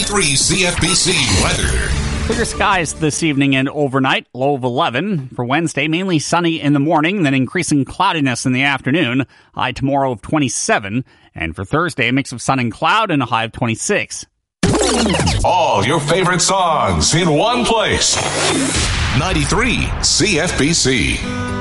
93 CFBC weather. Clear skies this evening and overnight, low of 11. For Wednesday, mainly sunny in the morning, then increasing cloudiness in the afternoon, high tomorrow of 27. And for Thursday, a mix of sun and cloud and a high of 26. All your favorite songs in one place. 93 CFBC.